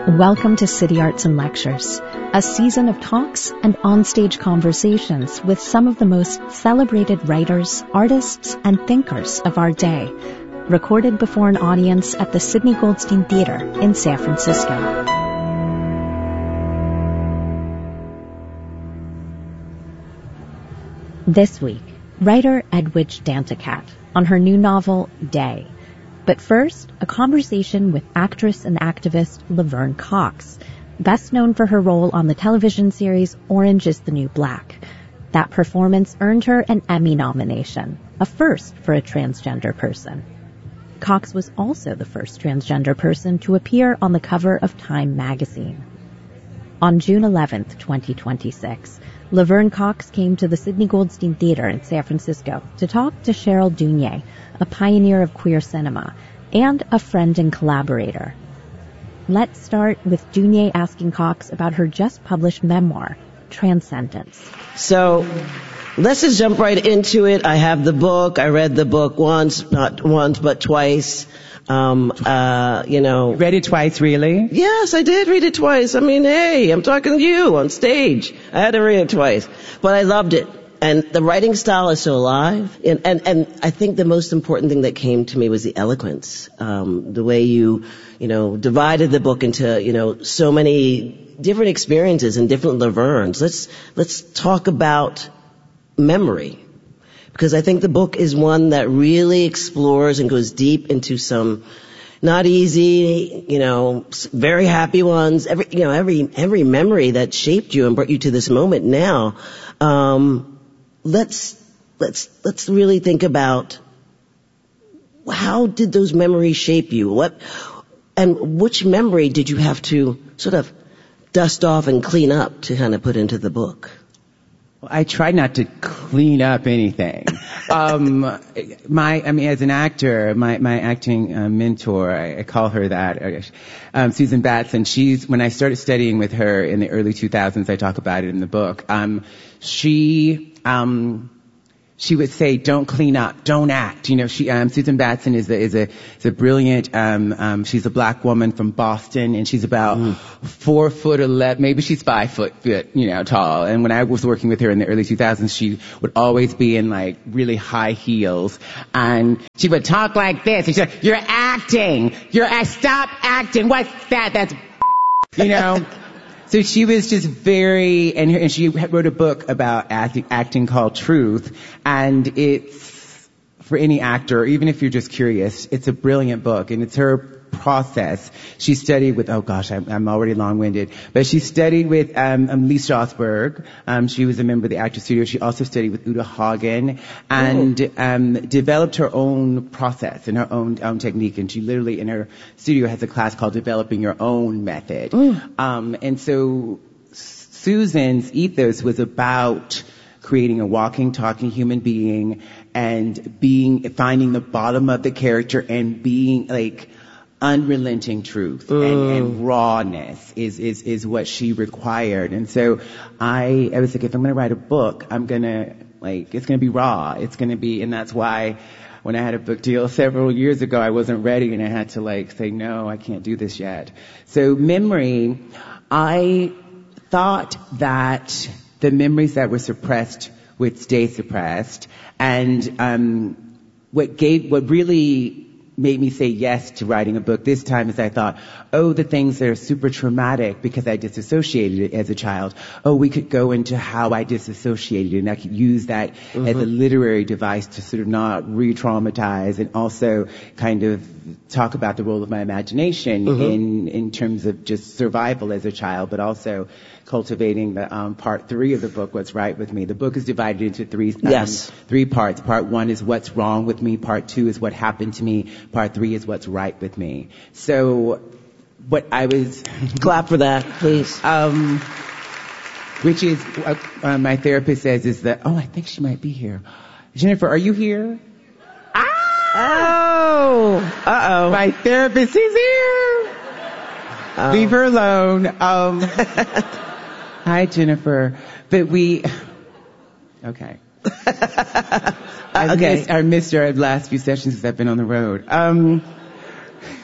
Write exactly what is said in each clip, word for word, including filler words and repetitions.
Welcome to City Arts and Lectures, a season of talks and onstage conversations with some of the most celebrated writers, artists, and thinkers of our day, recorded before an audience at the Sidney Goldstein Theater in San Francisco. This week, writer Edwidge Danticat on her new novel, Day. But first, a conversation with actress and activist Laverne Cox, best known for her role on the television series Orange is the New Black. That performance earned her an Emmy nomination, a first for a transgender person. Cox was also the first transgender person to appear on the cover of Time magazine. On June eleventh, twenty twenty-six, Laverne Cox came to the Sidney Goldstein Theater in San Francisco to talk to Cheryl Dunye, a pioneer of queer cinema, and a friend and collaborator. Let's start with Dunye asking Cox about her just-published memoir, Transcendence. So let's just jump right into it. I have the book. I read the book once, not once, but twice. Um, uh, you know. Read it twice, really? Yes, I did read it twice. I mean, hey, I'm talking to you on stage. I had to read it twice. But I loved it. And the writing style is so alive. And, and, and I think the most important thing that came to me was the eloquence. Um, the way you, you know, divided the book into, you know, so many different experiences and different Lavernes. Let's, let's talk about memory. Because I think the book is one that really explores and goes deep into some not easy, you know, very happy ones, every, you know, every, every memory that shaped you and brought you to this moment now. Um, let's, let's, let's really think about how did those memories shape you? What, and which memory did you have to sort of dust off and clean up to kind of put into the book? Well, I try not to clean up anything. um, my, I mean, as an actor, my, my acting uh, mentor, I, I call her that, um, Susan Batson. She's, when I started studying with her in the early two thousands, I talk about it in the book. Um, she, um, she would say, "Don't clean up, don't act." You know, she, um, Susan Batson is a, is a, is a brilliant, um, um, she's a black woman from Boston, and she's about mm. four foot eleven, maybe she's five foot, you know, tall. And when I was working with her in the early two thousands, she would always be in like really high heels, and she would talk like this, and she'd say, "You're acting, you're, uh, stop acting, what's that, that's," you know. So she was just very, and, her, and she wrote a book about acting, acting called Truth, and it's, for any actor, even if you're just curious, it's a brilliant book, and it's her process. She studied with, oh gosh, I'm, I'm already long-winded, but she studied with um, um, Lee Strasberg. Um, she was a member of the Actors Studio. She also studied with Uta Hagen, and um, developed her own process and her own, own technique. And she literally, in her studio, has a class called Developing Your Own Method. Um, and so Susan's ethos was about creating a walking, talking human being, and being, finding the bottom of the character and being like unrelenting truth mm. and, and rawness is, is, is what she required. And so I, I was like, if I'm going to write a book, I'm going to, like, it's going to be raw. It's going to be, and that's why when I had a book deal several years ago, I wasn't ready and I had to like say, no, I can't do this yet. So memory, I thought that the memories that were suppressed would stay suppressed. And, um, what gave, what really made me say yes to writing a book this time is I thought, oh, the things that are super traumatic because I disassociated it as a child. Oh, we could go into how I disassociated and I could use that mm-hmm. as a literary device to sort of not re-traumatize and also kind of talk about the role of my imagination mm-hmm. in, in terms of just survival as a child, but also cultivating the um, part three of the book, What's Right With Me. The book is divided into three, um, yes. three parts. Part one is what's wrong with me. Part two is what happened to me. Part three is what's right with me. So what I was... Clap for that, please. Um, which is, uh, uh, my therapist says is that, oh, I think she might be here. Jennifer, are you here? Oh, uh-oh. My therapist is here. Oh. Leave her alone. Um, hi, Jennifer. But we, okay. I okay. missed, I missed our last few sessions because I've been on the road. Um,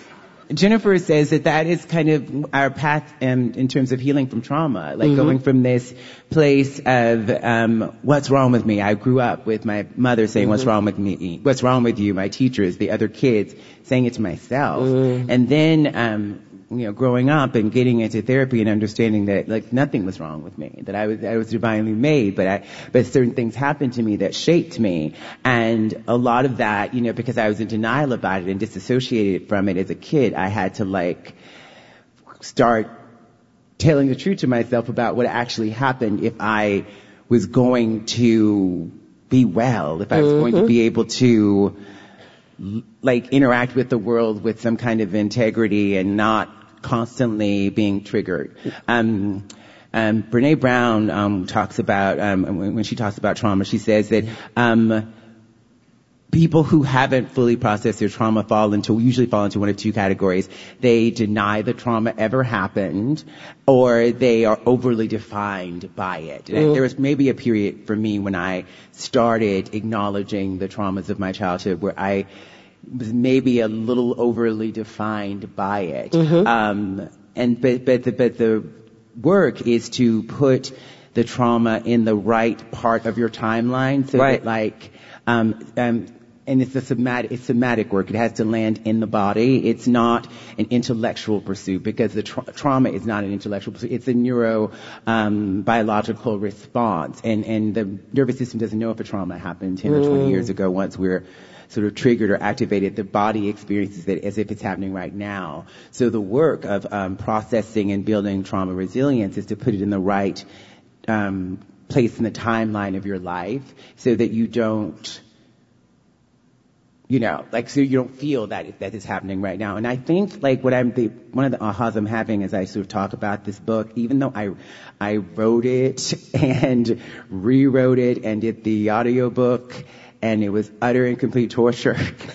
Jennifer says that that is kind of our path um, in terms of healing from trauma, like mm-hmm. going from this place of um, what's wrong with me. I grew up with my mother saying, mm-hmm. what's wrong with me? What's wrong with you? My teachers, the other kids, saying it to myself. Mm-hmm. And then, um, you know, growing up and getting into therapy and understanding that, like, nothing was wrong with me, that I was, I was divinely made, but I, but certain things happened to me that shaped me. And a lot of that, you know, because I was in denial about it and disassociated from it as a kid, I had to, like, start telling the truth to myself about what actually happened if I was going to be well, if I was mm-hmm. going to be able to, like, interact with the world with some kind of integrity and not constantly being triggered. Um, um, Brene Brown um, talks about, um, when, when she talks about trauma, she says that um, people who haven't fully processed their trauma fall into, usually fall into one of two categories. They deny the trauma ever happened, or they are overly defined by it. Mm. There was maybe a period for me when I started acknowledging the traumas of my childhood where I was maybe a little overly defined by it. Mm-hmm. Um, and but but the, but the work is to put the trauma in the right part of your timeline, so right. that like um, um, and it's a somatic, it's somatic work. It has to land in the body. It's not an intellectual pursuit, because the tra- trauma is not an intellectual pursuit. It's a neuro um, biological response, and and the nervous system doesn't know if a trauma happened ten mm. or twenty years ago. Once we're sort of triggered or activated, the body experiences it as if it's happening right now. So the work of um, processing and building trauma resilience is to put it in the right um, place in the timeline of your life, so that you don't, you know, like, so you don't feel that that is happening right now. And I think, like, what I'm, the, one of the ahas I'm having as I sort of talk about this book, even though I, I wrote it and rewrote it and did the audiobook, and it was utter and complete torture.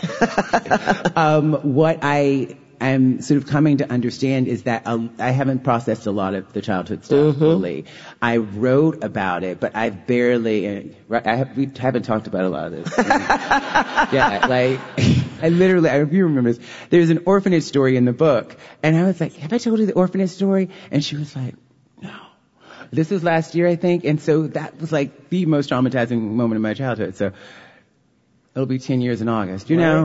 um, what I am sort of coming to understand is that uh, I haven't processed a lot of the childhood stuff mm-hmm. fully. I wrote about it, but I've barely, uh, I have, we haven't talked about a lot of this. yeah, like, I literally, I hope you remember this. There's an orphanage story in the book, and I was like, have I told you the orphanage story? And she was like, no. This was last year, I think, and so that was like the most traumatizing moment of my childhood. So it'll be ten years in August, you know?